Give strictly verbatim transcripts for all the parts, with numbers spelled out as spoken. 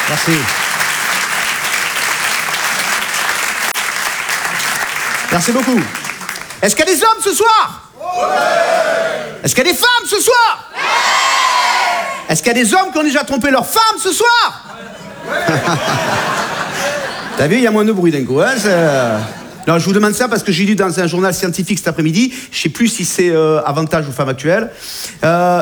Merci. Merci beaucoup. Est-ce qu'il y a des hommes ce soir? Ouais. Est-ce qu'il y a des femmes ce soir? Ouais. Est-ce qu'il y a des hommes qui ont déjà trompé leur femme ce soir? Ouais. T'as vu, il y a moins de bruit d'un coup. Hein, non, je vous demande ça parce que j'ai lu dans un journal scientifique cet après-midi, je ne sais plus si c'est euh, avantage aux femmes actuelles, euh,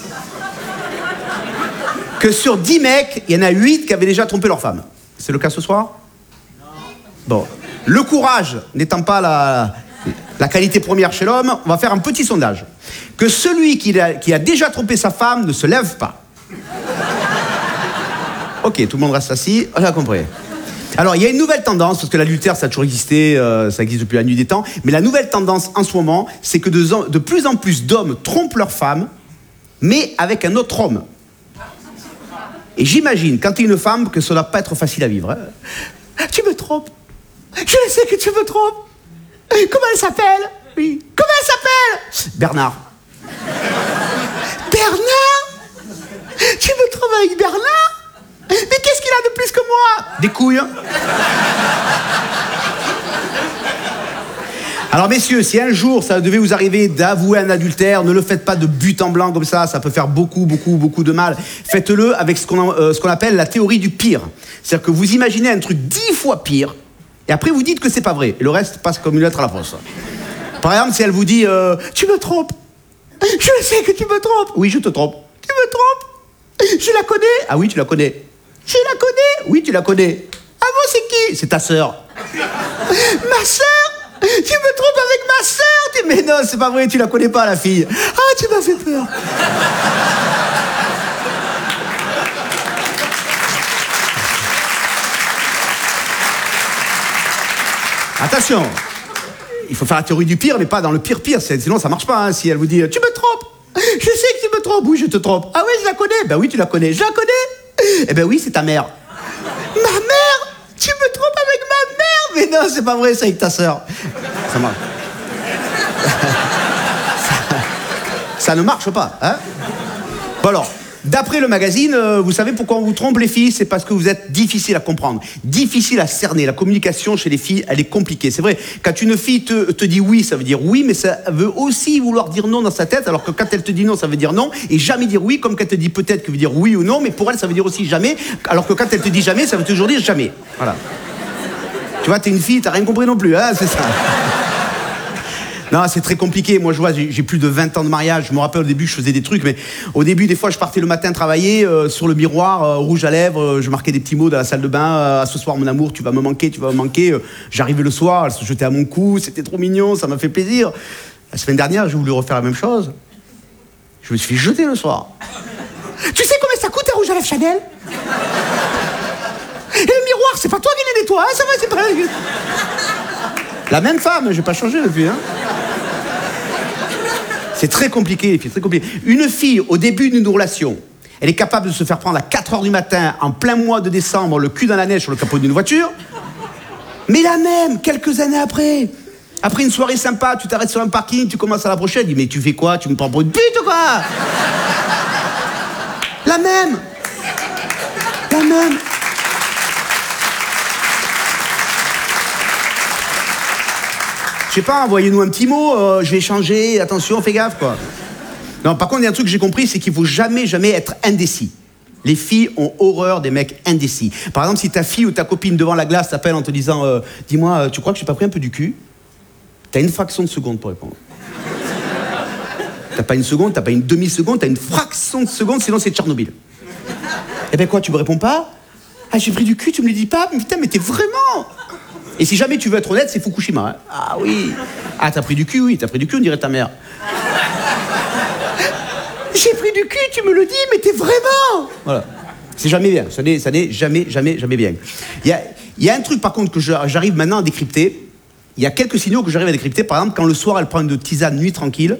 que sur dix mecs, il y en a huit qui avaient déjà trompé leur femme. C'est le cas ce soir? Non. Bon. Le courage n'étant pas la, la qualité première chez l'homme, on va faire un petit sondage. Que celui qui a, qui a déjà trompé sa femme ne se lève pas. Ok, tout le monde reste assis, on a compris. Alors, il y a une nouvelle tendance, parce que l'adultère, ça a toujours existé, euh, ça existe depuis la nuit des temps, mais la nouvelle tendance en ce moment, c'est que de, de plus en plus d'hommes trompent leur femme, mais avec un autre homme. Et j'imagine, quand tu es une femme, que ça ne doit pas être facile à vivre. Hein. Tu me trompes. Je sais que tu me trompes. Comment elle s'appelle? Oui. Comment elle s'appelle? Bernard. Bernard? Tu me trompes avec Bernard? Mais qu'est-ce qu'il a de plus que moi? Des couilles. Hein. Alors messieurs, si un jour ça devait vous arriver d'avouer un adultère, ne le faites pas de but en blanc comme ça, ça peut faire beaucoup, beaucoup, beaucoup de mal. Faites-le avec ce qu'on euh, ce qu'on appelle la théorie du pire. C'est-à-dire que vous imaginez un truc dix fois pire, et après vous dites que c'est pas vrai, et le reste passe comme une lettre à la poste. Par exemple, si elle vous dit euh, « Tu me trompes. Je sais que tu me trompes. » Oui, je te trompe. « Tu me trompes. Je la connais. » Ah oui, tu la connais. « Je la connais. » Oui, tu la connais. « Ah bon, c'est qui? » C'est ta sœur. « Ma sœur? Tu me trompes avec ma sœur? » Mais non, c'est pas vrai, tu la connais pas, la fille. « Ah, tu m'as fait peur. » Attention, il faut faire la théorie du pire, mais pas dans le pire-pire, sinon ça marche pas. Hein, si elle vous dit « Tu me trompes. Je sais que tu me trompes. » Oui, je te trompe. « Ah oui, je la connais. » Ben oui, tu la connais. « Je la connais. » Eh ben oui, c'est ta mère. « Ma mère? Tu me trompes avec ma mère? » Mais non, c'est pas vrai, c'est avec ta sœur. Ça marche. ça, ça ne marche pas, hein? Bon alors, d'après le magazine, euh, vous savez pourquoi on vous trompe les filles? C'est parce que vous êtes difficile à comprendre, difficile à cerner. La communication chez les filles, elle est compliquée. C'est vrai, quand une fille te, te dit oui, ça veut dire oui, mais ça veut aussi vouloir dire non dans sa tête, alors que quand elle te dit non, ça veut dire non, et jamais dire oui, comme quand elle te dit peut-être, que veut dire oui ou non, mais pour elle, ça veut dire aussi jamais, alors que quand elle te dit jamais, ça veut toujours dire jamais. Voilà. Tu vois, t'es une fille, t'as rien compris non plus, hein, c'est ça. Non, c'est très compliqué. Moi, je vois, j'ai plus de vingt ans de mariage. Je me rappelle au début, je faisais des trucs, mais au début, des fois, je partais le matin travailler euh, sur le miroir, euh, rouge à lèvres. Euh, je marquais des petits mots dans la salle de bain. Euh, ce soir, mon amour, tu vas me manquer, tu vas me manquer. Euh, J'arrivais le soir, elle se jetait à mon cou. C'était trop mignon, ça m'a fait plaisir. La semaine dernière, j'ai voulu refaire la même chose. Je me suis fait jeter le soir. Tu sais combien ça coûte un rouge à lèvres Chanel? Et le miroir, c'est pas toi qui les nettoie, hein, ça va, c'est pas... La même femme, je vais pas changer depuis, hein. C'est très compliqué, les filles, très compliqué. Une fille, au début d'une relation, elle est capable de se faire prendre à quatre heures du matin, en plein mois de décembre, le cul dans la neige sur le capot d'une voiture. Mais la même, quelques années après, après une soirée sympa, tu t'arrêtes sur un parking, tu commences à l'approcher, elle dit « Mais tu fais quoi? Tu me prends pour une pute ou quoi ?» La même. La même. Je sais pas, envoyez-nous un petit mot, euh, je vais changer, attention, fais gaffe, quoi. Non, par contre, il y a un truc que j'ai compris, c'est qu'il faut jamais, jamais être indécis. Les filles ont horreur des mecs indécis. Par exemple, si ta fille ou ta copine devant la glace t'appelle en te disant euh, « Dis-moi, tu crois que j'ai pas pris un peu du cul ?» T'as une fraction de seconde pour répondre. T'as pas une seconde, t'as pas une demi-seconde, t'as une fraction de seconde, sinon c'est Tchernobyl. Eh ben quoi, tu me réponds pas? Ah, j'ai pris du cul, tu me le dis pas? Mais putain, mais t'es vraiment... Et si jamais tu veux être honnête, c'est Fukushima. Hein. Ah oui. Ah, t'as pris du cul, oui, t'as pris du cul, on dirait ta mère. J'ai pris du cul, tu me le dis, mais t'es vraiment... Voilà. C'est jamais bien. Ça n'est, ça n'est jamais, jamais, jamais bien. Il y a, il y a un truc, par contre, que j'arrive maintenant à décrypter. Il y a quelques signaux que j'arrive à décrypter. Par exemple, quand le soir, elle prend une tisane nuit tranquille.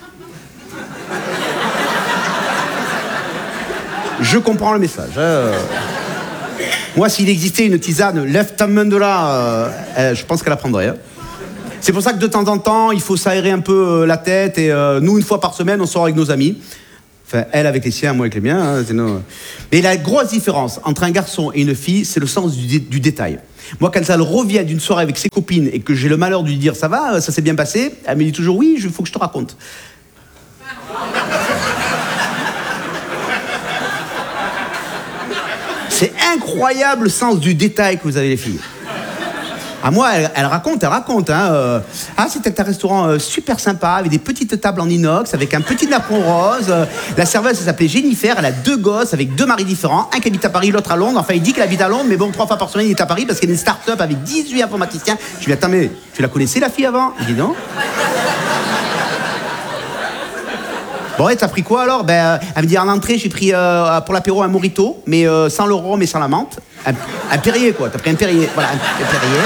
Je comprends le message. Euh... Moi, s'il existait une tisane, lève ta main de là, euh, euh, je pense qu'elle la prendrait. Hein. C'est pour ça que de temps en temps, il faut s'aérer un peu euh, la tête. Et euh, nous, une fois par semaine, on sort avec nos amis. Enfin, elle avec les siens, moi avec les miens. Hein, sinon... Mais la grosse différence entre un garçon et une fille, c'est le sens du, dé du détail. Moi, quand elle revient d'une soirée avec ses copines et que j'ai le malheur de lui dire « ça va, ça s'est bien passé », elle me dit toujours « oui, il faut que je te raconte ». C'est incroyable le sens du détail que vous avez les filles. Ah, moi, elle, elle raconte, elle raconte. Hein, euh, ah, c'était un restaurant euh, super sympa, avec des petites tables en inox, avec un petit napperon rose. Euh, la serveuse, elle s'appelait Jennifer, elle a deux gosses avec deux maris différents, un qui habite à Paris, l'autre à Londres. Enfin, il dit qu'il habite à Londres, mais bon, trois fois par semaine, il est à Paris parce qu'il y a une start-up avec dix-huit informaticiens. Je lui dis, attends, mais tu la connaissais, la fille, avant? Il dit non. Bon, et t'as pris quoi alors? Ben, elle me dit en entrée, j'ai pris euh, pour l'apéro un mojito, mais euh, sans le rhum et sans la menthe. Un, un Perrier, quoi. T'as pris un Perrier. Voilà, un, un Perrier.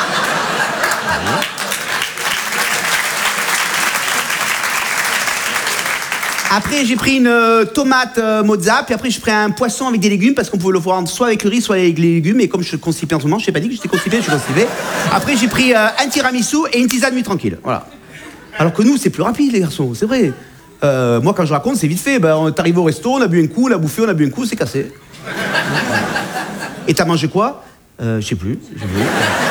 Après, j'ai pris une euh, tomate euh, mozza, puis après, j'ai pris un poisson avec des légumes, parce qu'on pouvait le voir soit avec le riz, soit avec les légumes. Et comme je suis constipé en ce moment, je t'ai pas dit que j'étais constipé, je suis constipé. Après, j'ai pris euh, un tiramisu et une tisane nuit tranquille. Voilà. Alors que nous, c'est plus rapide, les garçons, c'est vrai. Euh, moi, quand je raconte, c'est vite fait. Ben, on est arrivé au resto, on a bu un coup, on a bouffé, on a bu un coup, c'est cassé. Et t'as mangé quoi? euh, Je sais plus. J'ai vu.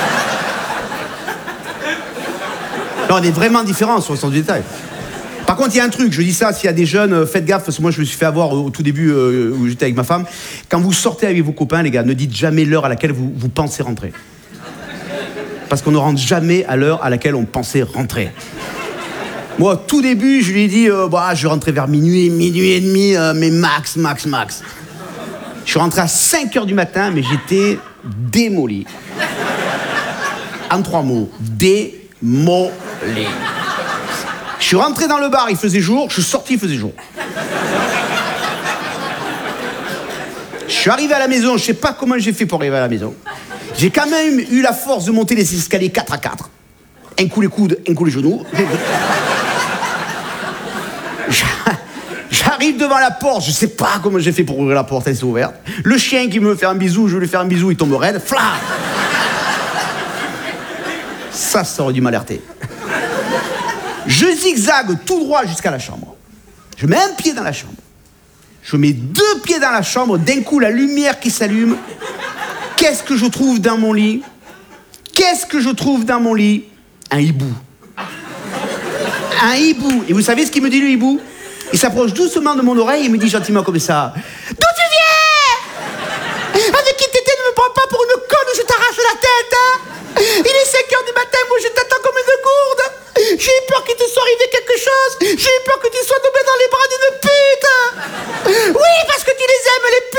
Non, on est vraiment différents sur le sens du détail. Par contre, il y a un truc, je dis ça, s'il y a des jeunes, euh, faites gaffe, parce que moi je me suis fait avoir au, au tout début euh, où j'étais avec ma femme. Quand vous sortez avec vos copains, les gars, ne dites jamais l'heure à laquelle vous, vous pensez rentrer. Parce qu'on ne rentre jamais à l'heure à laquelle on pensait rentrer. Moi, au tout début, je lui ai dit, euh, bah, je rentrais vers minuit, minuit et demi, euh, mais max, max, max. Je suis rentré à cinq heures du matin, mais j'étais démoli. En trois mots, démoli. Je suis rentré dans le bar, il faisait jour, je suis sorti, il faisait jour. Je suis arrivé à la maison, je sais pas comment j'ai fait pour arriver à la maison. J'ai quand même eu la force de monter les escaliers quatre à quatre. Un coup les coudes, un coup les genoux. J'arrive devant la porte, je sais pas comment j'ai fait pour ouvrir la porte, elle s'est ouverte. Le chien qui me fait un bisou, je veux lui faire un bisou, il tombe raide. Fla! Ça, ça aurait dû m'alerter. Je zigzague tout droit jusqu'à la chambre. Je mets un pied dans la chambre. Je mets deux pieds dans la chambre, d'un coup la lumière qui s'allume. Qu'est-ce que je trouve dans mon lit? Qu'est-ce que je trouve dans mon lit? Un hibou. Un hibou. Et vous savez ce qu'il me dit, le hibou? Il s'approche doucement de mon oreille et me dit gentiment comme ça: d'où tu viens? Avec qui t'étais? Ne me prends pas pour une conne ou je t'arrache la tête, hein? Il est cinq heures du matin, moi je t'attends comme une gourde. J'ai eu peur qu'il te soit arrivé quelque chose. J'ai eu peur que tu sois tombé dans les bras d'une pute. Oui, parce que tu les aimes, les putes.